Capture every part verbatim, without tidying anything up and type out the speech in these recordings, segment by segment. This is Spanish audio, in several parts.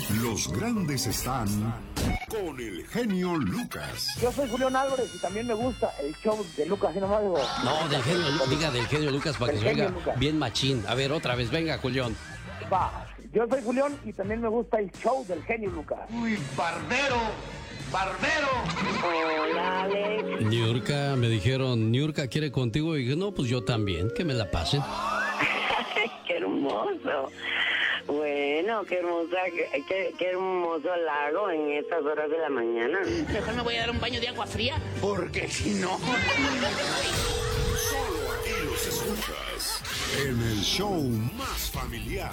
Los grandes están con el genio Lucas. Yo soy Julián Álvarez y también me gusta el show de Lucas. ¿Sí nomás digo? No, del genio, diga del genio Lucas para que se oiga bien machín. A ver, otra vez, venga, Julián. Va, yo soy Julián y también me gusta el show del genio Lucas. Uy, barbero, barbero. Hola, Alex. Niurka, me dijeron, Niurka quiere contigo. Y dije, no, pues yo también, que me la pasen. ¡Qué hermoso! Bueno, qué hermosa, qué, qué, qué hermoso lago en estas horas de la mañana. Mejor me voy a dar un baño de agua fría. Porque si no... Solo aquí los escuchas en el show más familiar.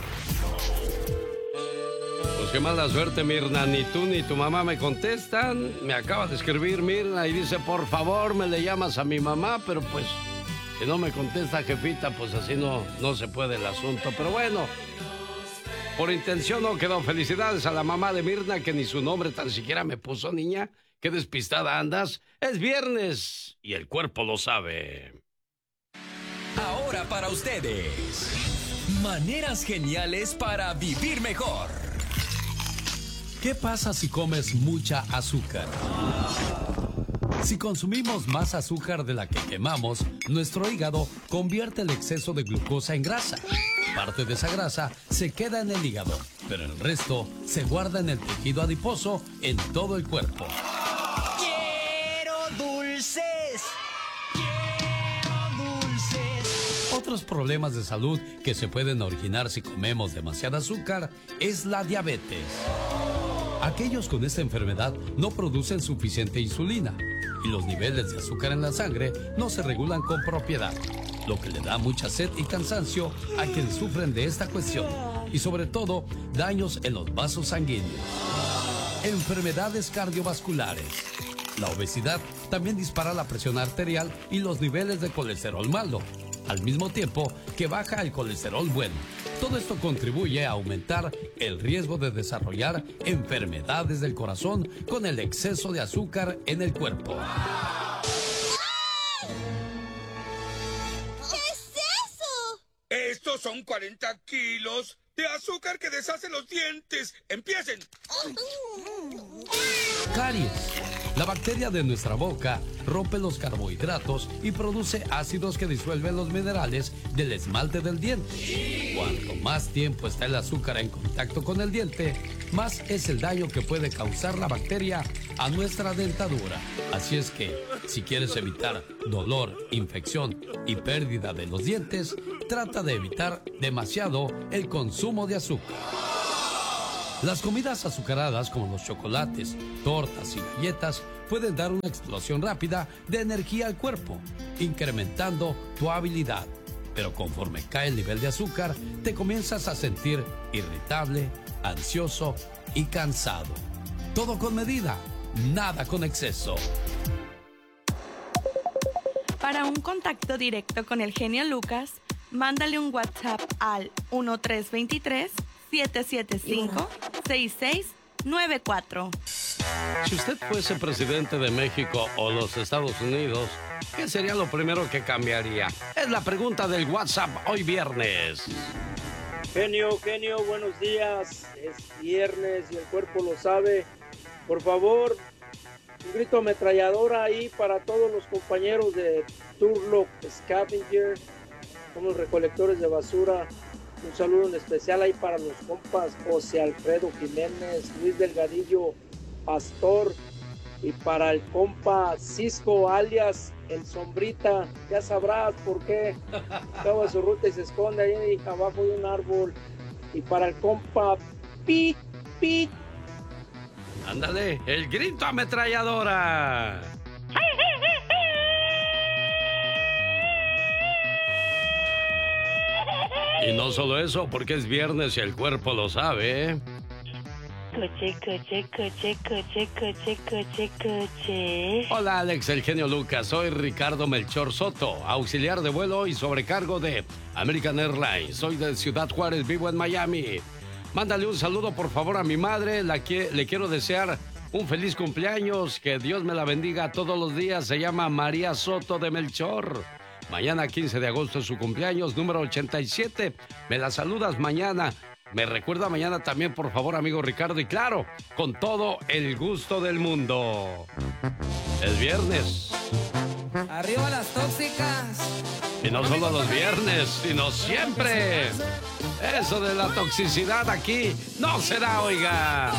Pues qué mala suerte, Mirna. Ni tú ni tu mamá me contestan. Me acaba de escribir Mirna y dice, por favor, me le llamas a mi mamá, pero pues... si no me contesta, jefita, pues así no, no se puede el asunto. Pero bueno, por intención no quedó. Felicidades a la mamá de Mirna, que ni su nombre tan siquiera me puso, niña. Qué despistada andas. Es viernes y el cuerpo lo sabe. Ahora para ustedes, maneras geniales para vivir mejor. ¿Qué pasa si comes mucha azúcar? Si consumimos más azúcar de la que quemamos, nuestro hígado convierte el exceso de glucosa en grasa. Parte de esa grasa se queda en el hígado, pero el resto se guarda en el tejido adiposo en todo el cuerpo. ¡Quiero dulces! ¡Quiero dulces! Otros problemas de salud que se pueden originar si comemos demasiada azúcar es la diabetes. Aquellos con esta enfermedad no producen suficiente insulina y los niveles de azúcar en la sangre no se regulan con propiedad, lo que le da mucha sed y cansancio a quienes sufren de esta cuestión y sobre todo daños en los vasos sanguíneos. Enfermedades cardiovasculares. La obesidad también dispara la presión arterial y los niveles de colesterol malo, al mismo tiempo que baja el colesterol bueno. Todo esto contribuye a aumentar el riesgo de desarrollar enfermedades del corazón con el exceso de azúcar en el cuerpo. ¿Qué es eso? Estos son cuarenta kilos de azúcar que deshacen los dientes. ¡Empiecen! Caries. La bacteria de nuestra boca rompe los carbohidratos y produce ácidos que disuelven los minerales del esmalte del diente. Cuanto más tiempo está el azúcar en contacto con el diente, más es el daño que puede causar la bacteria a nuestra dentadura. Así es que, si quieres evitar dolor, infección y pérdida de los dientes, trata de evitar demasiado el consumo de azúcar. Las comidas azucaradas como los chocolates, tortas y galletas pueden dar una explosión rápida de energía al cuerpo, incrementando tu habilidad. Pero conforme cae el nivel de azúcar, te comienzas a sentir irritable, ansioso y cansado. Todo con medida, nada con exceso. Para un contacto directo con el genio Lucas, mándale un WhatsApp al uno tres dos tres, siete siete cinco, seis seis nueve cuatro. Si usted fuese presidente de México o los Estados Unidos, ¿qué sería lo primero que cambiaría? Es la pregunta del WhatsApp hoy viernes. Genio, genio, buenos días. Es viernes y el cuerpo lo sabe. Por favor, un grito ametralladora ahí para todos los compañeros de Turlock Scavenger. Somos recolectores de basura. Un saludo en especial ahí para los compas José Alfredo Jiménez, Luis Delgadillo, Pastor, y para el compa Cisco alias El Sombrita. Ya sabrás por qué acaba su ruta y se esconde ahí abajo de un árbol. Y para el compa Pit Pit. Ándale, el grito ametralladora. Y no solo eso, porque es viernes y el cuerpo lo sabe, ¿eh? Coche, coche, coche, coche, coche, coche, coche. Hola, Alex, el genio Lucas. Soy Ricardo Melchor Soto, auxiliar de vuelo y sobrecargo de American Airlines. Soy de Ciudad Juárez, vivo en Miami. Mándale un saludo, por favor, a mi madre. La que, le quiero desear un feliz cumpleaños. Que Dios me la bendiga todos los días. Se llama María Soto de Melchor. Mañana, quince de agosto, es su cumpleaños, número ochenta y siete. Me la saludas mañana. Me recuerda mañana también, por favor, amigo Ricardo. Y claro, con todo el gusto del mundo. Es viernes. Arriba las tóxicas. Y no solo los viernes, sino siempre. Eso de la toxicidad aquí no se da, oiga.